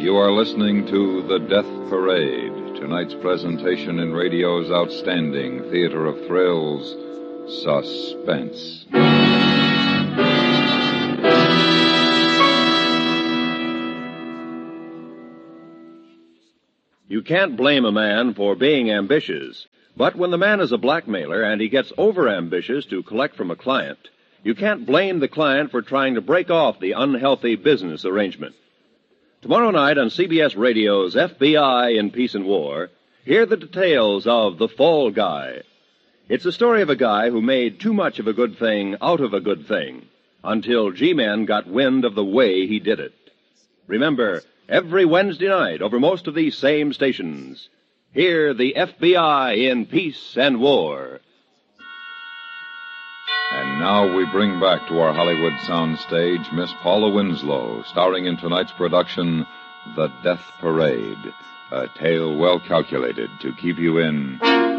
You are listening to The Death Parade, tonight's presentation in radio's outstanding theater of thrills, Suspense. You can't blame a man for being ambitious, but when the man is a blackmailer and he gets over-ambitious to collect from a client, you can't blame the client for trying to break off the unhealthy business arrangement. Tomorrow night on CBS Radio's FBI in Peace and War, hear the details of The Fall Guy. It's a story of a guy who made too much of a good thing out of a good thing, until G-Men got wind of the way he did it. Remember, every Wednesday night over most of these same stations, hear the FBI in Peace and War. And now we bring back to our Hollywood soundstage Miss Paula Winslow, starring in tonight's production, The Death Parade, a tale well calculated to keep you in